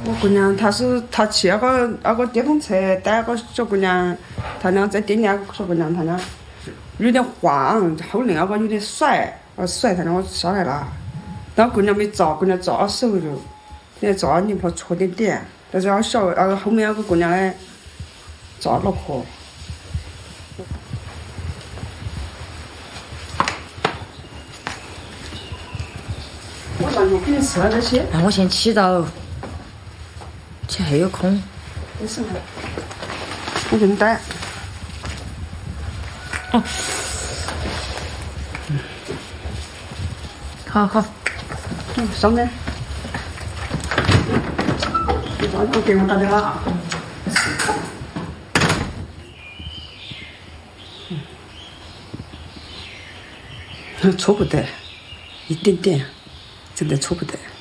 我姑娘她骑那个电动车带个小姑娘，他俩在店里那个小姑娘，他俩有点晃，后面那个有点甩，他俩我下来了，但姑娘没遭，姑娘遭手就，也遭你婆戳点，但是那个后面那个姑娘呢，遭脑壳。我让你给你吃了这些。 那我先起到，这还有空。 没事，我给你带。 哦。好。 上面。我给我打电话。错不得，一点点，真的错不得。